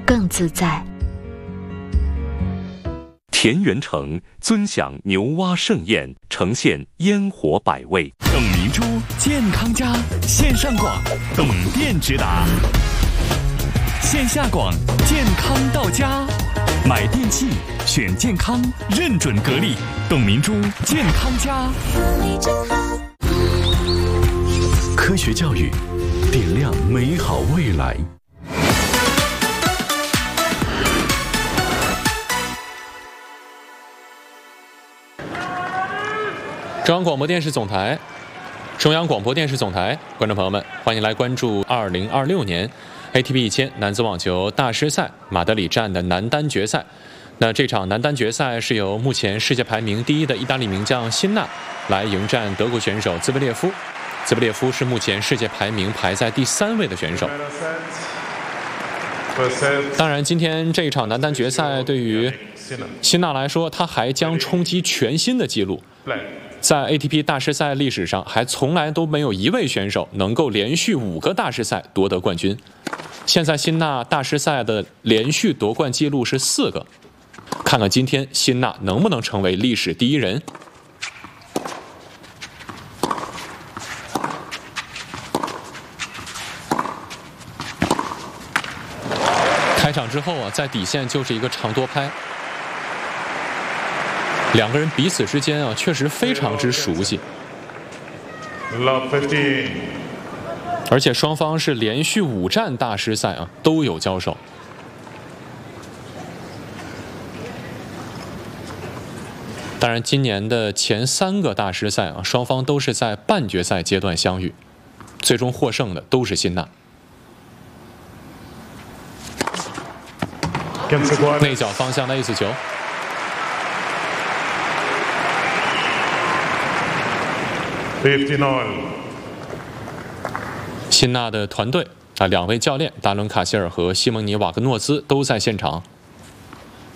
更自在。 田园城尊享牛蛙盛宴，呈现烟火百味。 董明珠健康家线上广，董店直达；线下广，健康到家。买电器选健康，认准格力，董明珠健康家。科学教育，点亮美好未来。 中央广播电视总台，中央广播电视总台，观众朋友们，欢迎来关注2026年 ATP 1000男子网球大师赛马德里站的男单决赛。那这场男单决赛是由目前世界排名第1的意大利名将辛纳来迎战德国选手兹维列夫。兹维列夫是目前世界排名排在第3位的选手。当然，今天这场男单决赛对于辛纳来说，他还将冲击全新的纪录。在 ATP 大师赛历史上，还从来都没有一位选手能够连续5个大师赛夺得冠军。现在辛纳大师赛的连续夺冠纪录是4个，看看今天辛纳能不能成为历史第1人。开场之后啊，在底线就是一个长多拍。两个人彼此之间啊，确实非常之熟悉，而且双方是连续5站大师赛啊都有交手。当然，今年的前3个大师赛啊，双方都是在半决赛阶段相遇，最终获胜的都是辛纳。内角方向的 ace 球。辛纳的团队2位教练达伦卡希尔和西蒙尼瓦格诺兹都在现场。